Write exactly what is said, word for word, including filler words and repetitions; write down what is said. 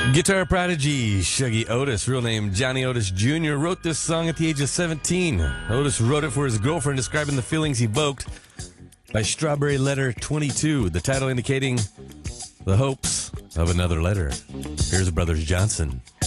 Guitar prodigy Shuggy Otis, real name Johnny Otis Junior, wrote this song at the age of seventeen. Otis wrote it for his girlfriend, describing the feelings evoked by Strawberry Letter twenty-two, the title indicating the hopes of another letter. Here's Brothers Johnson.